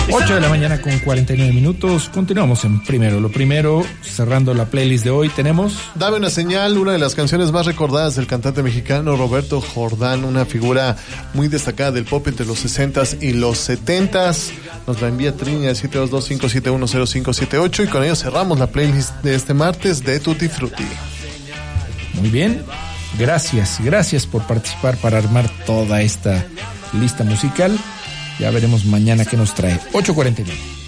8 de la mañana con 49 minutos. Continuamos en Primero lo Primero. Cerrando la playlist de hoy tenemos Dame una señal, una de las canciones más recordadas del cantante mexicano Roberto Jordán, una figura muy destacada del pop entre los 60s y los 70s. Nos la envía Trini al 722-571-0578 y con ello cerramos la playlist de este martes de Tutti Frutti. Muy bien. Gracias por participar para armar toda esta lista musical. Ya veremos mañana qué nos trae. 8:49.